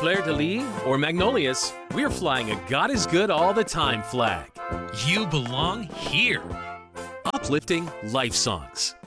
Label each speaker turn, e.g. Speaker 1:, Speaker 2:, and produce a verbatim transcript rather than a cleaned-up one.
Speaker 1: Fleur de Lis or Magnolias, we're flying a God is good all the time flag.
Speaker 2: You belong here.
Speaker 1: Uplifting life songs.